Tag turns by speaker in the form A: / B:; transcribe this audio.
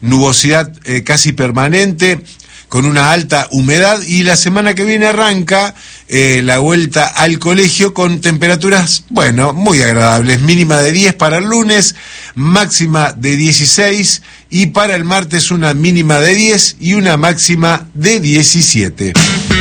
A: nubosidad casi permanente, con una alta humedad, y la semana que viene arranca la vuelta al colegio con temperaturas, bueno, muy agradables, mínima de 10 para el lunes, máxima de 16, y para el martes una mínima de 10 y una máxima de 17.